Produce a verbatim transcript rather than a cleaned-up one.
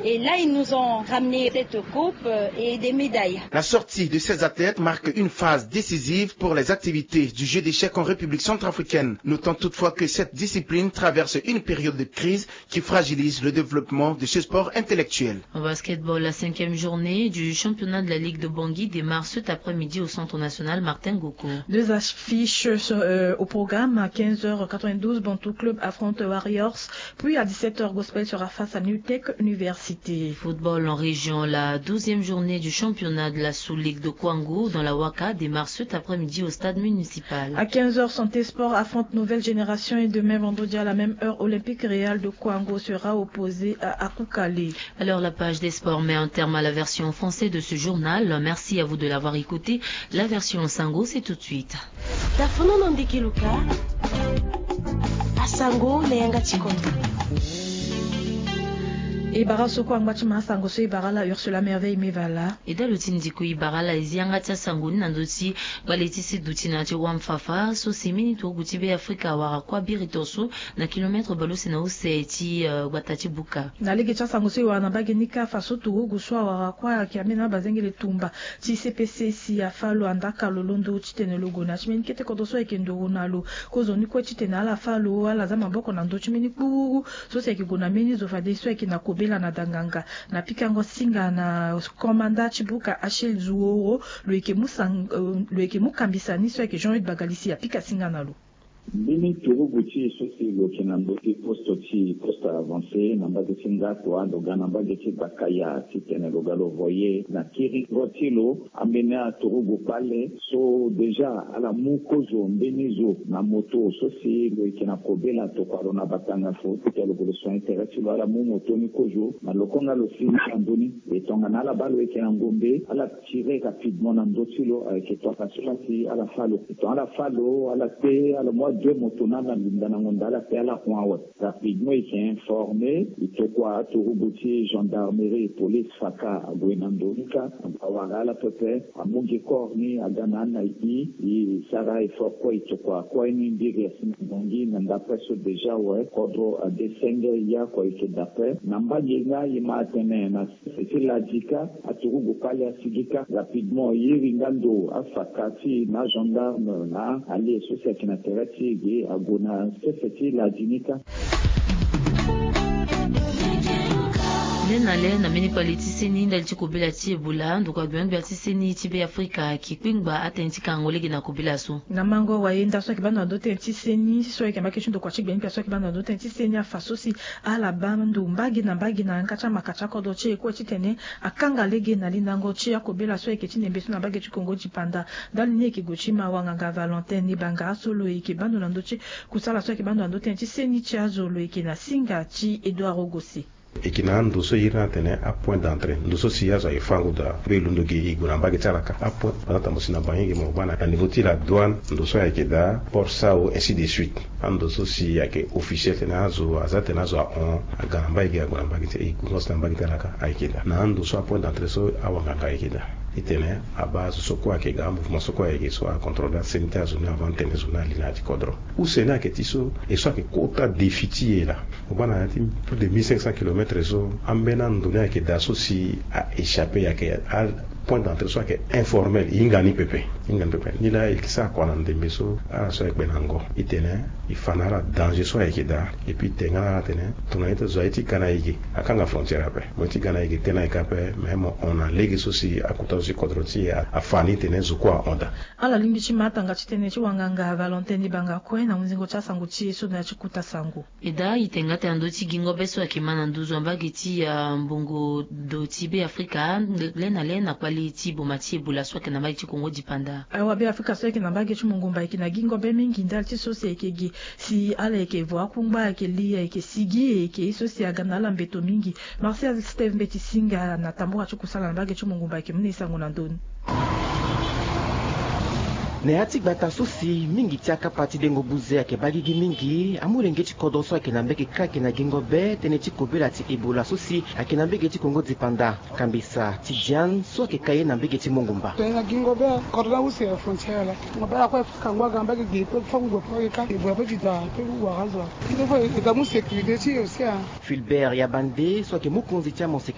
Et là, ils nous ont ramené cette coupe et des médailles. La sortie de ces athlètes marque une phase décisive pour les activités du jeu d'échecs en République centrafricaine. Notons toutefois que cette discipline traverse une période de crise qui fragilise le développement de ce sport intellectuel. En basketball, la cinquième journée du championnat de la Ligue de Bangui démarre cet après-midi au Centre national Martin Goko. Deux affiches euh, au programme. À quinze heures quatre-vingt-douze, Bantou Club affronte Warriors. Puis à dix-sept heures, Gospel sera face à New Tech Université. Football en région, la douzième journée du championnat de la sous-ligue de Kwango dans la Waka démarre cet après-midi au stade municipal. À quinze heures, Santé Sport affronte Nouvelle Génération et demain vendredi à la même heure, Olympique Réal de Kwango sera opposé à Akoukale. Alors la page des sports met un terme à la version française de ce journal. Merci à vous de l'avoir écouté. La version Sango, c'est tout de suite. Tafuno nondikiluka Asango Leanga Chikondo. Ibara soko angbatima sango so ibara la Ursula Merveille Mevala. Ida lutindi ku ibara la izianga tsa sango ni ndoti baletisi duti na twa mfafa so simini to gutibe Afrika wara kwa biritoso na kilometre balose na useti gwatati buka. Na lege tsa sango so wana bagenika faso tugo guswa wara kwa kiamena bazengele tumba ti C P C si afalo andaka lolondo chitene logo na chimeni kete kodoso ekendo nalo kozo ni ko chitene ala falo ala za maboko na ndo chimeni ku so se kigona meni zo fade so ekina bela na danganga na pikango singa na komanda Chibuka Achille Zuoro loike musang loike mukambisa niso yake Jean-Yves Bagalisi ya pika singa nalo Bini turuguchi sosi loke namboki posto ti posta avancé namba de singa to andoga namba de ti bakaya ti tene logalo voye na kiri rotilo amena turugu pale so deja ala mukozo mbenizo na moto sosi loke na kobela to parona batanga fo ti lo so intéressé ala mu moto ni kojo na lokonga lo fini andoni et tonga na la balle ke na ngombe ala tirer rapidement na ndotilo avec to pasula ti ala falo to ala falo ala te ala mo deux motona na lindana ngondala pela kwawa rapidement il s'est informé il te quoi turubuti gendarmerie police faka agwenandolika awagala pepe amungi korni aganana i i sara il faut quoi il te quoi quoi ni ndire singongi nanda presso déjà ouais kodro a descendre ya quoi il te d'après namba yenga yima tene na c'est la dika aturubu pale asigika rapidement yiringando afakati na gendarme na ali société naturelle agona sefeti la dinika Lena lena meni palitiseni ndaliti kubila ti Ebola nduka gwen biatiseni ti be Afrika ki kwingba atenti kangolege na kubila so na mango wa yenda so ki bana dote tiseni so ke mbake chindo kwa chigbe mpia so ki bana dote tiseni afaso si ala bandu mbagi na mbagi na nkacha makacha kodo che ko chitene akanga lege na linango chi akobela so ke chine besu na mbage chikongo jipanda dali ne ki gochima wanga Valentin ni banga solo ke bando na ndochi kusala so ke bando na dote tiseni chi azolo ke na singa chi Edouard Ogosi et qui n'a ndoso yira tene a point d'entrée ndoso siya za ifangu da belundo ge iguna mbage tsaraka a point pendant musina bangi mo bana à niveau de la douane ndoso ya keda pour ça ou ainsi de suite ndoso siya ke officiel tene azo azate nazo on agana mbage aguna mbage te iguna sta mbage tsaraka a keda na ndoso a point d'entrée so awanga ga keda itene a base so kwa ke ga mouvement so kwa ke so a contrôler sanitaire zone avant tene zone lina di kodro ou sena ke tiso et so ke quota déficit là bana ati plus de mille cinq cents kilomètres so ambena ndona ke daso si a échappé ya ke al point d'entrée soit que informel ingani pepe ingani pepe ni la ikisa kwa ndembe so a so ekbe nango itene ifanara danger so ekida et puis tengana tene tunaita zoiti kana yiki akanga frontière pe moti kana yiki tena ikape même on a legi sosi akuta sosi kodroti afani tene zo kwa onda ala limbi chimata ngati tene chiwanganga Valentin ni banga ko na munzingo cha sangu chi so na chikuta sangu ida itengata ndoti gingo beso akimana nduzo ambagiti ya mbongo do tibe Afrika lena lena kwa ti bomati bula so ke na mbagi Kongo dipanda awa be Afrika so ke na mbagi chimungumba ke na gingo be mingi ndal ti so se ke gi si ala ke vo akungba ke li ke sigi ke so si agana la mbeto mingi Marcel Steve Mbeti singa na tambua chukusala na mbagi chimungumba ke munisa ngona ndoni ne ati bata susi mingi tiaka pati dengo buze ke bagigi mingi amurenge ti kodo so ke na mbeke krake na gingo be tene ti kobela ti Ebola susi ke na mbeke ti Kongo dipanda kambisa ti Dian so ke kaye na mbeke ti Mongumba tena gingo be kodo la usi frontière la ngaba kwa kangwa gamba ke gi pe fongo pe ka Ebola pe ta pe wa razo il faut que ta mu sécurité ti aussi Fulbert Yabande so ke mukunzi ti